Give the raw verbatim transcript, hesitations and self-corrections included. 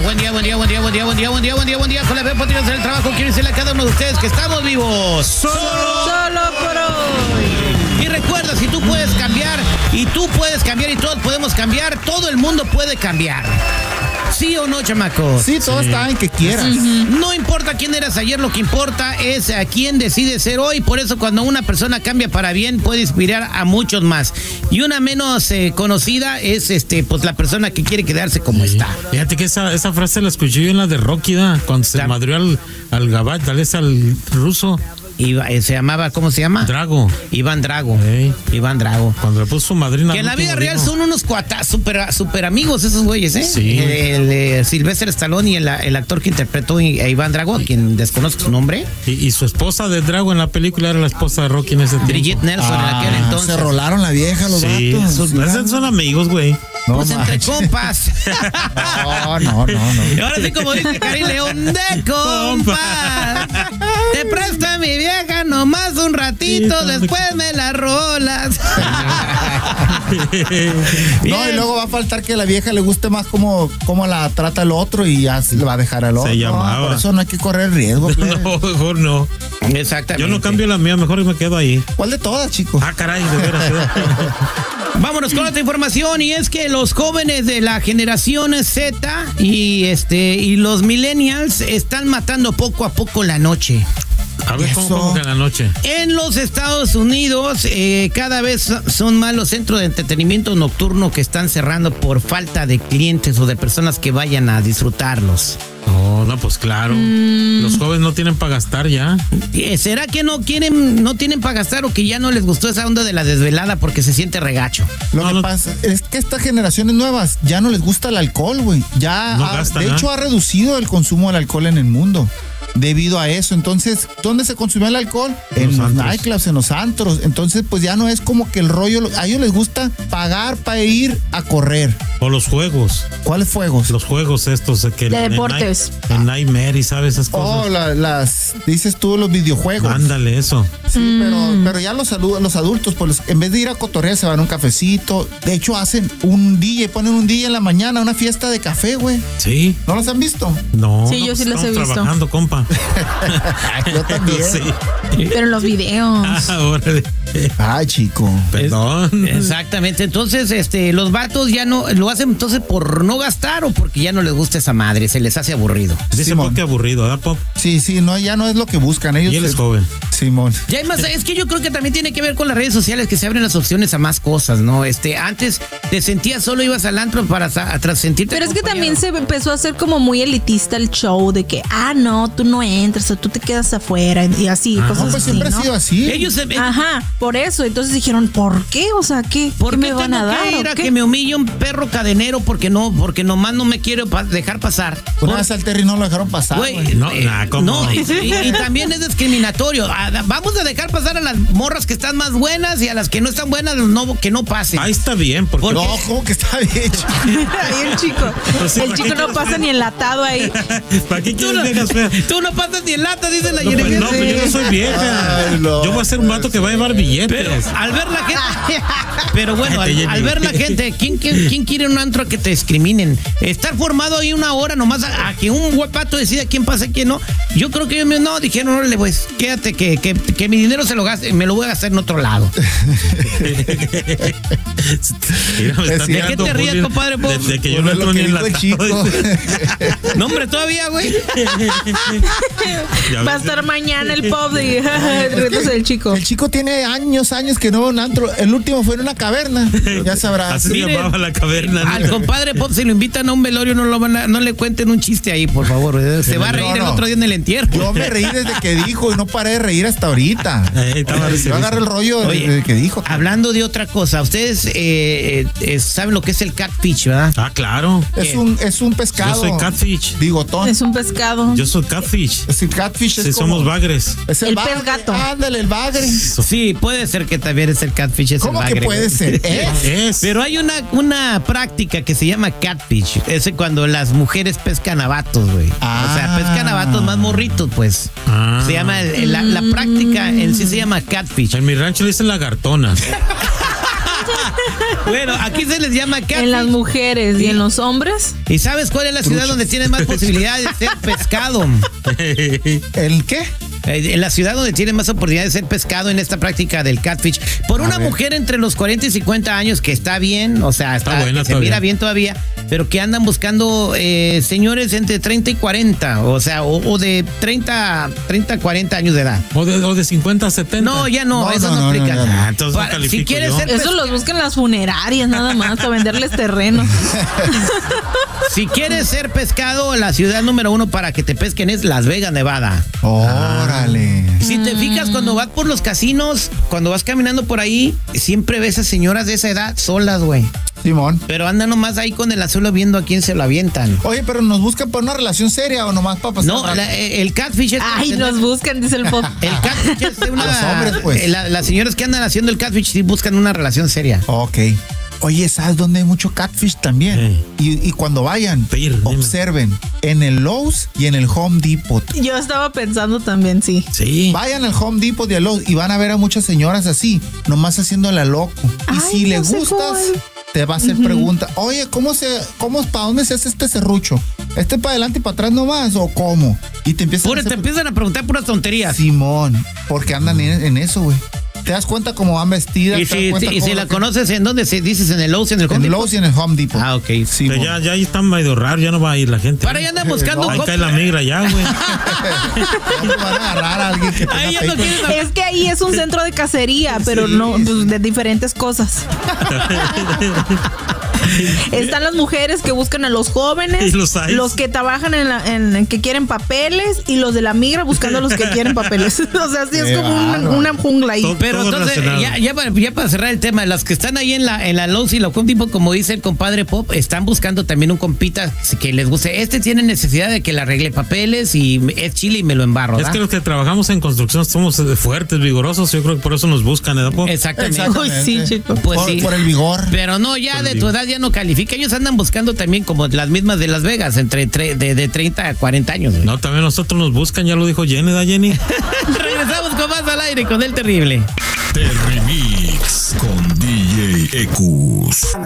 buen día, buen día, buen día, buen día, buen día, buen día, buen día, buen día. Con la fe podría hacer el trabajo. Quiero decirle a cada uno de ustedes que estamos vivos. Solo, solo por hoy. Y recuerda, si tú puedes cambiar, y tú puedes cambiar, y todos podemos cambiar, todo el mundo puede cambiar. ¿Sí o no, chamacos? Sí, todo sí. Está en que quieras. Uh-huh. No importa quién eras ayer, lo que importa es a quién decide ser hoy. Por eso cuando una persona cambia para bien, puede inspirar a muchos más. Y una menos eh, conocida es este, pues la persona que quiere quedarse como sí. está. Fíjate que esa, esa frase la escuché yo en la de Rocky, ¿da? Cuando se la... madrió al, al gabach, tal vez al ruso. Iba, se llamaba, ¿cómo se llama? Drago. Iván Drago. Hey. Iván Drago. Cuando le puso su madrina. Que en la vida real vino. Son unos cuatas, super, super amigos esos güeyes, ¿eh? Sí. El, el, el Sylvester Stallone y el, el actor que interpretó a Iván Drago, quien desconozco su nombre. Y, y su esposa de Drago en la película era la esposa de Rocky en ese tiempo. Brigitte Nelson ah, en aquel entonces. Se rolaron la vieja los sí, vatos. Sus, esos son amigos, güey. No, pues entre manches. Compas. No, no, no, no. Y ahora sí, como dice Karim León, de compas. Te presto a mi vieja nomás un ratito, después me la rolas. No, y luego va a faltar que a la vieja le guste más cómo, cómo la trata el otro y ya le va a dejar al otro. Se llamaba. No, por eso no hay que correr riesgo. No, mejor no. Exactamente. Yo no cambio la mía, mejor me quedo ahí. ¿Cuál de todas, chicos? Ah, caray, de veras. Vámonos con otra información, y es que los jóvenes de la generación Z y este y los millennials están matando poco a poco la noche. A ver, ¿cómo, cómo que en la noche? En los Estados Unidos eh, cada vez son más los centros de entretenimiento nocturno que están cerrando por falta de clientes o de personas que vayan a disfrutarlos. Oh, no, pues claro. Mm. Los jóvenes no tienen para gastar ya. ¿Será que no quieren, no tienen para gastar o que ya no les gustó esa onda de la desvelada porque se siente regacho? Lo no, que no. pasa es que estas generaciones nuevas ya no les gusta el alcohol, güey. Ya, no ha, gastan, de ¿eh? hecho, ha reducido el consumo del alcohol en el mundo. Debido a eso, entonces, ¿dónde se consume el alcohol? En los, los nightclubs, en los antros. Entonces, pues ya no es como que el rollo, a ellos les gusta pagar para ir a correr. O los juegos. ¿Cuáles juegos? Los juegos estos que de deportes. En Nightmare y sabes esas cosas. Oh, la, las, dices tú los videojuegos. Ándale, eso. Sí, mm. pero, pero ya los, los adultos, pues en vez de ir a cotorrear, se van a un cafecito. De hecho, hacen un D J, ponen un D J en la mañana, una fiesta de café, güey. Sí. ¿No los han visto? No. Sí, no, yo pues sí los he visto. Trabajando, compa. Yo también. Sí. Pero en los videos. Ah, órale. Ay, chico. Perdón. Es, exactamente. Entonces, este, los vatos ya no lo hacen entonces por no gastar o porque ya no les gusta esa madre, se les hace aburrido. Dice Pop que aburrido, ¿verdad, Pop? Sí, sí, no, ya no es lo que buscan ellos. Y él es se... joven. Simón. Ya hay más, es que yo creo que también tiene que ver con las redes sociales, que se abren las opciones a más cosas, ¿no? Este, antes te sentías solo, ibas al antro para tras sentirte. Pero es que también se empezó a hacer como muy elitista el show de que, ah, no, tú no entras o tú te quedas afuera y así, ah, cosas no, pues así, siempre ¿no? ha sido así. Ellos se, Ajá, por eso. Entonces dijeron, ¿por qué? O sea, ¿qué? ¿Por ¿Qué qué me van a dar? Que, ir a que me humille un perro cadenero porque no, porque nomás no me quiero pa- dejar pasar? Una Por... vez al Terry no lo dejaron pasar. Güey, Wey. no, eh, nah, ¿cómo? No, y, y, y también es discriminatorio. A, vamos a dejar pasar a las morras que están más buenas y a las que no están buenas no, que no pasen. Ahí está bien, porque ¿Por no, ¿cómo que está bien? Ahí el chico. Pues sí, el chico no pasa ni enlatado ahí. ¿Para qué Tú quieres no, viejas feas? tú no pasas ni en lata, dice la No, pues, Yeremia. no, pues yo no soy vieja. Ay, no. Yo voy a ser un vato que va a llevar billetes. Pero al ver la gente, pero bueno, al, al ver la gente, ¿quién, quién, quién quiere un antro que te discriminen? Estar formado ahí una hora nomás a, a que un guapato decida quién pasa y quién no. Yo creo que ellos me, no, dijeron, órale, pues, quédate, que, que, que mi dinero se lo gaste, me lo voy a gastar en otro lado. Mira, me están ¿De qué te ríes, bullying compadre? De, de que yo Pues no no entro ni en lo que la dijo el chico. No, hombre, todavía, güey. Va a estar mañana el pop de retos del chico. El chico tiene años, años que no va a un antro. El último fue en una caverna. Ya sabrás. Así Miren, llamaba la caverna. Al compadre Pop, si lo invitan a un velorio, no, lo van a, no le cuenten un chiste ahí, por favor. Se va a reír no, no. el otro día en el entierro. Yo me reí desde que dijo y no paré de reír hasta ahorita. Eh, estaba Yo agarré el rollo Oye, desde que dijo. Hablando de otra cosa, ustedes eh, eh, saben lo que es el catfish, ¿verdad? Ah, claro. Es un, es un pescado. Yo soy catfish. Bigotón. Es un pescado. Yo soy catfish. Es el catfish. Sí, es como, somos bagres. Es el, El bagre. pez gato. Ándale, el bagre. Sí, puede ser que también es el catfish. Es ¿Cómo el que bagre, puede güey. ser? ¿Es? Es. Pero hay una, una práctica que se llama catfish. Es cuando las mujeres pescan a vatos, güey. Ah. O sea, pescan a vatos más morritos, pues. Ah. Se llama, el- la, la práctica en sí se llama catfish. En mi rancho le dicen lagartonas. Bueno, aquí se les llama catfish. En las mujeres y en los hombres. ¿Y sabes cuál es la ciudad donde tienen más posibilidades de ser pescado? ¿El qué? En la ciudad donde tienen más oportunidades de ser pescado en esta práctica del catfish. Por una mujer entre los cuarenta y cincuenta años que está bien, o sea, está, está buena, se mira bien todavía, pero que andan buscando eh, señores entre treinta y cuarenta, o sea, o, o de treinta a cuarenta años de edad. O de, o de cincuenta a setenta. No, ya no, No, eso no, no, no, aplica. no, no, no. Ah, entonces no Para- califico si quieres yo. ser Eso los buscan las funerarias nada más para venderles terreno. Si quieres ser pescado, la ciudad número uno para que te pesquen es Las Vegas, Nevada. Órale. Si te fijas, cuando vas por los casinos, cuando vas caminando por ahí, siempre ves a señoras de esa edad solas, güey. Simón. Pero andan nomás ahí con el anzuelo viendo a quién se lo avientan. Oye, pero ¿nos buscan para una relación seria o nomás para pasar No, rato? la- eh, el catfish es... Ay, nos buscan, dice el pop. El catfish es de una... Los hombres, pues. eh, la- las señoras que andan haciendo el catfish sí buscan una relación seria. Ok. Oye, ¿sabes dónde hay mucho catfish también? Y, y cuando vayan, Pedir, dime. observen en el Lowe's y en el Home Depot. Yo estaba pensando también, sí. Sí. Vayan al Home Depot y al Lowe's y van a ver a muchas señoras así, nomás haciéndola loco. Y Ay, si le no sé gustas, cuál. te va a hacer pregunta. Oye, ¿cómo se, cómo, para dónde se hace este serrucho? ¿Este para adelante y para atrás nomás o cómo? Y te empiezan Pura- a te hacer... empiezan a preguntar puras tonterías. Simón, porque andan en, en eso, güey. Te das cuenta cómo van vestidas. Y te das si, cuenta y cómo si la lo- conoces, ¿en dónde se dices? ¿En el Lowe's, en el Home En el Depot? Lowe's y en el Home Depot. Ah, ok. Simón. Pero ya, ya ahí están medio raro, ya no va a ir la gente. Para allá andan buscando... No, Ahí cop- cae la migra ya, güey. Ya te van a agarrar a alguien que tenga Ahí ya no peito. quieren... Es que ahí es un centro de cacería, pero Sí. no pues, de diferentes cosas. Están las mujeres que buscan a los jóvenes, Y los hay. que trabajan en, la, en que quieren papeles y los de la migra buscando a los que quieren papeles. O sea, sí es Qué como una, bárbaro. una jungla ahí. Todo- Pero todo entonces, relacionado. ya, ya, para, ya para cerrar el tema, las que están ahí en la, en la Lowe's y la Home Depot, como dice el compadre Pop, están buscando también un compita que les guste. Este tiene necesidad de que le arregle papeles y es chile y me lo embarro, Es ¿verdad? que los que trabajamos en construcción somos eh, fuertes, vigorosos. Yo creo que por eso nos buscan, ¿verdad, po? Exactamente. Exactamente. Uy, sí, chico. Pues por, sí. por el vigor. Pero no, ya Por de el tu libro. edad ya no califica. Ellos andan buscando también como las mismas de Las Vegas, entre tre- de, de treinta a cuarenta años. güey. No, también nosotros nos buscan, ya lo dijo Jenny, ¿verdad, Jenny? Regresamos con más al aire con el terrible. Terrimix con D J Ecus.